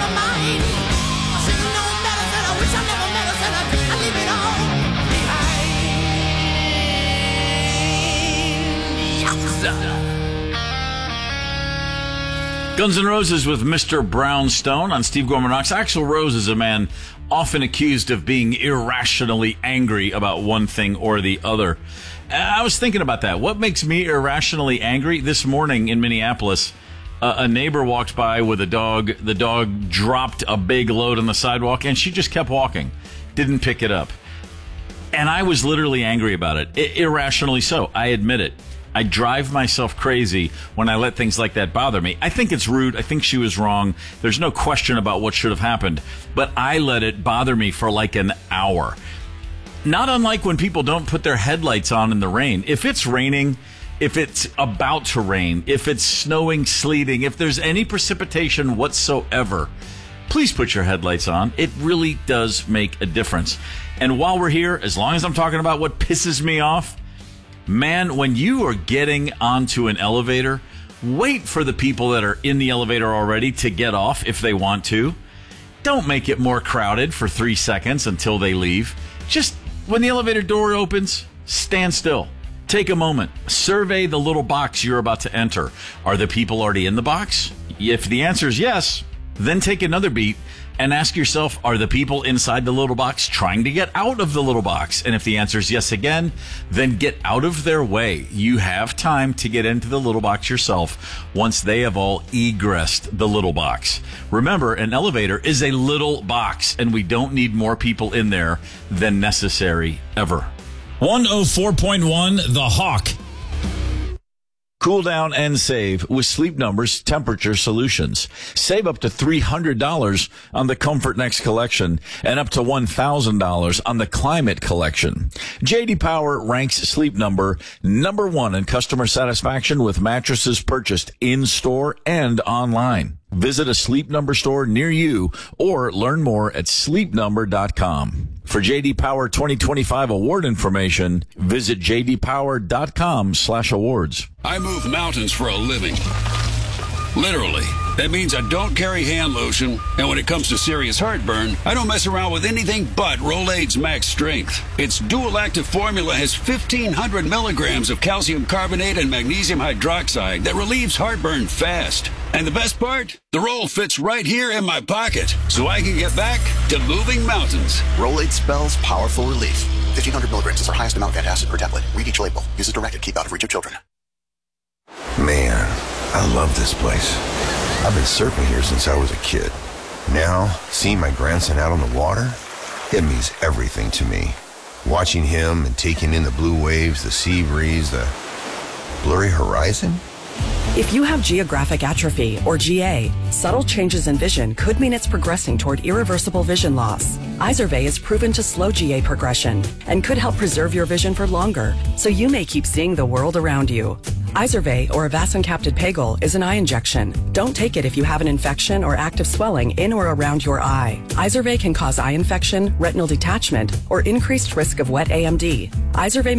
mind. I should have known better, said I wish I never met her, said I leave it all behind. Yowza. Guns N' Roses with Mr. Brownstone on Steve Gorman Rocks. Axl Rose is a man often accused of being irrationally angry about one thing or the other. I was thinking about that. What makes me irrationally angry? This morning in Minneapolis, a neighbor walked by with a dog. The dog dropped a big load on the sidewalk, and she just kept walking, didn't pick it up. And I was literally angry about it, irrationally so. I admit it. I drive myself crazy when I let things like that bother me. I think it's rude. I think she was wrong. There's no question about what should have happened. But I let it bother me for like an hour. Not unlike when people don't put their headlights on in the rain. If it's raining, if it's about to rain, if it's snowing, sleeting, if there's any precipitation whatsoever, please put your headlights on. It really does make a difference. And while we're here, as long as I'm talking about what pisses me off, man, when you are getting onto an elevator, wait for the people that are in the elevator already to get off if they want to. Don't make it more crowded for 3 seconds until they leave. Just when the elevator door opens, stand still. Take a moment. Survey the little box you're about to enter. Are the people already in the box? If the answer is yes, then take another beat and ask yourself, are the people inside the little box trying to get out of the little box? And if the answer is yes again, then get out of their way. You have time to get into the little box yourself once they have all egressed the little box. Remember, an elevator is a little box, and we don't need more people in there than necessary ever. 104.1 The Hawk. Cool down and save with Sleep Number's temperature solutions. Save up to $300 on the Comfort Next collection and up to $1,000 on the Climate collection. J.D. Power ranks Sleep Number number 1 in customer satisfaction with mattresses purchased in-store and online. Visit a Sleep Number store near you or learn more at sleepnumber.com. For J.D. Power 2025 award information, visit jdpower.com/awards. I move mountains for a living. Literally. That means I don't carry hand lotion, and when it comes to serious heartburn, I don't mess around with anything but Rolaids Max Strength. Its dual-active formula has 1,500 milligrams of calcium carbonate and magnesium hydroxide that relieves heartburn fast. And the best part? The roll fits right here in my pocket, so I can get back to moving mountains. Rolaids spells powerful relief. 1,500 milligrams is our highest amount of antacid per tablet. Read each label. Use as directed. Keep out of reach of children. Man, I love this place. I've been surfing here since I was a kid. Now, seeing my grandson out on the water, it means everything to me. Watching him and taking in the blue waves, the sea breeze, the blurry horizon. If you have geographic atrophy, or GA, subtle changes in vision could mean it's progressing toward irreversible vision loss. Izervay is proven to slow GA progression and could help preserve your vision for longer, so you may keep seeing the world around you. Izervay, or avacincaptad pegol, is an eye injection. Don't take it if you have an infection or active swelling in or around your eye. Izervay can cause eye infection, retinal detachment, or increased risk of wet AMD. Izervay